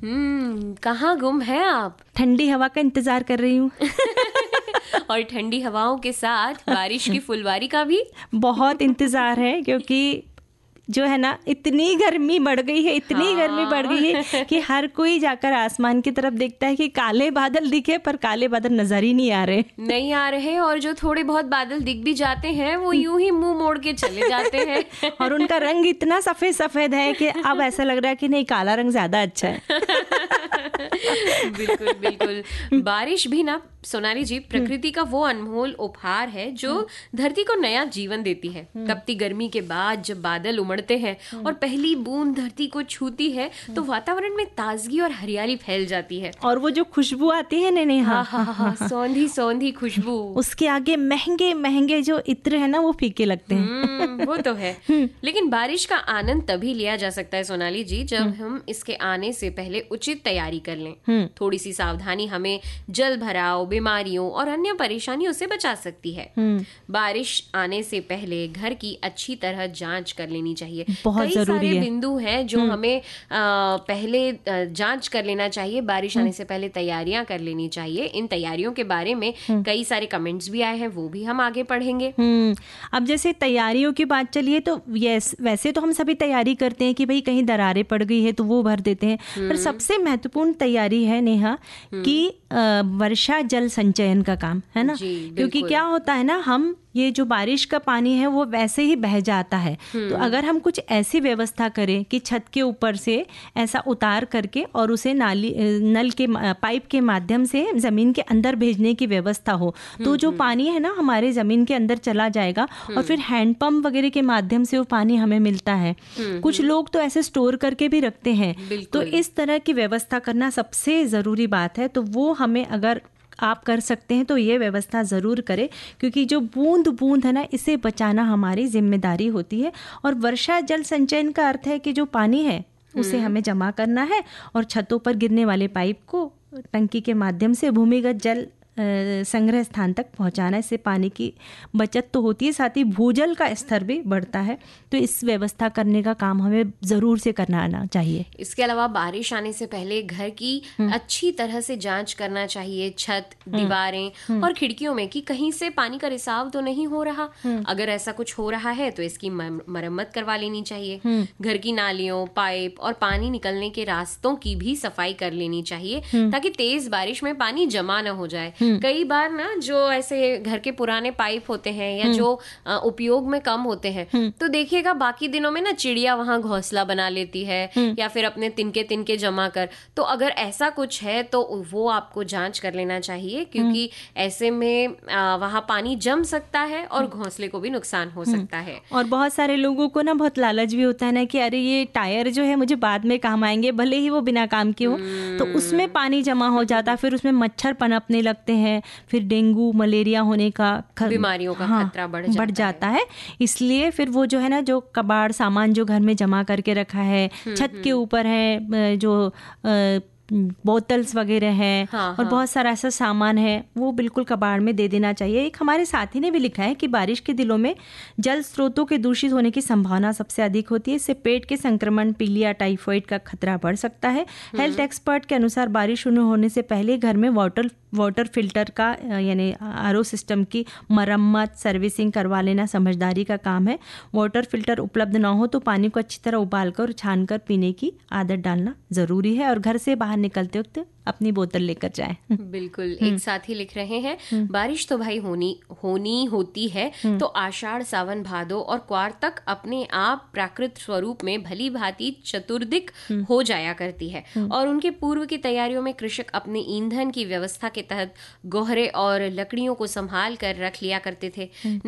कहाँ गुम है आप? ठंडी हवा का इंतजार कर रही हूँ। और ठंडी हवाओं के साथ बारिश की फुलवारी का भी बहुत इंतजार है, क्योंकि जो है ना इतनी गर्मी बढ़ गई है, इतनी गर्मी बढ़ गई है कि हर कोई जाकर आसमान की तरफ देखता है कि काले बादल दिखे, पर काले बादल नजर ही नहीं आ रहे। और जो थोड़े बहुत बादल दिख भी जाते हैं वो यूं ही मुंह मोड़ के चले जाते हैं। और उनका रंग इतना सफेद सफेद है कि अब ऐसा लग रहा है कि नहीं, काला रंग ज्यादा अच्छा है। बिल्कुल बिल्कुल। बारिश भी ना सोनाली जी प्रकृति का वो अनमोल उपहार है जो धरती को नया जीवन देती है। कपती गर्मी के बाद जब बादल उमड़ते हैं और पहली बूंद धरती को छूती है तो वातावरण में ताजगी और हरियाली फैल जाती है। और वो जो खुशबू आती है हाँ, सौंधी सौंधी खुशबू, उसके आगे महंगे महंगे जो इत्र है ना वो फीके लगते हैं। वो तो है। लेकिन बारिश का आनंद तभी लिया जा सकता है सोनाली जी जब हम इसके आने से पहले उचित तैयारी कर लें। थोड़ी सी सावधानी हमें जल भराव, बीमारियों और अन्य परेशानियों से बचा सकती है। बारिश आने से पहले घर की अच्छी तरह जांच कर लेनी चाहिए। बहुत कई जरूरी सारे है। बिंदु हैं जो हमें पहले जांच कर लेना चाहिए। बारिश आने से पहले तैयारियां कर लेनी चाहिए। इन तैयारियों के बारे में कई सारे कमेंट्स भी आए हैं, वो भी हम आगे पढ़ेंगे। अब जैसे तैयारियों की बात चलिए तो वैसे तो हम सभी तैयारी करते हैं कि भाई कहीं दरारें पड़ गई है तो वो भर देते हैं, पर सबसे महत्वपूर्ण तैयारी है नेहा कि वर्षा जल संचयन का काम है ना। क्योंकि क्या होता है ना, हम ये जो बारिश का पानी है वो वैसे ही बह जाता है, तो अगर हम कुछ ऐसी व्यवस्था करें कि छत के ऊपर से ऐसा उतार करके और उसे नल के पाइप के माध्यम से जमीन के अंदर भेजने की व्यवस्था हो, तो जो पानी है ना हमारे जमीन के अंदर चला जाएगा और फिर हैंडपंप वगैरह के माध्यम से वो पानी हमें मिलता है। कुछ लोग तो ऐसे स्टोर करके भी रखते हैं, तो इस तरह की व्यवस्था करना सबसे ज़रूरी बात है। तो वो हमें अगर आप कर सकते हैं तो ये व्यवस्था ज़रूर करें, क्योंकि जो बूंद बूंद है ना इसे बचाना हमारी जिम्मेदारी होती है। और वर्षा जल संचयन का अर्थ है कि जो पानी है उसे हमें जमा करना है और छतों पर गिरने वाले पाइप को टंकी के माध्यम से भूमिगत जल संग्रह स्थान तक पहुंचाना। इससे पानी की बचत तो होती है, साथ ही भूजल का स्तर भी बढ़ता है। तो इस व्यवस्था करने का काम हमें ज़रूर से करना आना चाहिए। इसके अलावा बारिश आने से पहले घर की अच्छी तरह से जांच करना चाहिए, छत, दीवारें और खिड़कियों में कि कहीं से पानी का रिसाव तो नहीं हो रहा। अगर ऐसा कुछ हो रहा है तो इसकी मरम्मत करवा लेनी चाहिए। घर की नालियों, पाइप और पानी निकलने के रास्तों की भी सफाई कर लेनी चाहिए ताकि तेज बारिश में पानी जमा न हो जाए। कई बार ना जो ऐसे घर के पुराने पाइप होते हैं या जो उपयोग में कम होते हैं, तो देखिएगा बाकी दिनों में ना चिड़िया वहां घोंसला बना लेती है या फिर अपने तिनके जमा कर। तो अगर ऐसा कुछ है तो वो आपको जांच कर लेना चाहिए, क्योंकि ऐसे में वहां पानी जम सकता है और घोंसले को भी नुकसान हो सकता है। और बहुत सारे लोगों को ना बहुत लालच भी होता है ना कि अरे ये टायर जो है मुझे बाद में काम आएंगे, भले ही वो बिना काम के हो, तो उसमें पानी जमा हो जाता, फिर उसमें मच्छर पनपने लगते हैं, फिर डेंगू मलेरिया होने का बीमारियों का खतरा बढ़ जाता है। इसलिए फिर वो जो है ना, जो कबाड़ सामान जो घर में जमा करके रखा है, छत के ऊपर है, जो बोतल्स वगैरह हैं और बहुत सारा ऐसा सामान है, वो बिल्कुल कबाड़ में दे देना चाहिए। एक हमारे साथी ने भी लिखा है कि बारिश के दिनों में जल स्रोतों के दूषित होने की संभावना सबसे अधिक होती है। इससे पेट के संक्रमण, पीलिया, टाइफाइड का खतरा बढ़ सकता है। हेल्थ एक्सपर्ट के अनुसार बारिश शुरू होने से पहले घर में वाटर फिल्टर का यानी आरओ सिस्टम की मरम्मत, सर्विसिंग करवा लेना समझदारी का काम है। वाटर फिल्टर उपलब्ध ना हो तो पानी को अच्छी तरह उबालकर और छानकर पीने की आदत डालना ज़रूरी है, और घर से बाहर निकलते वक्त अपनी बोतल लेकर जाएं। बिल्कुल। एक साथी लिख रहे हैं, बारिश तो भाई होनी होती है, तो आषाढ़, सावन, भादो और क्वार तक अपने आप प्राकृत स्वरूप में भली भांति चतुर्दिक हो जाया करती है। और उनके पूर्व की तैयारियों में कृषक अपने ईंधन की व्यवस्था के तहत गोहरे और लकड़ियों को संभाल कर रख लिया करते थे।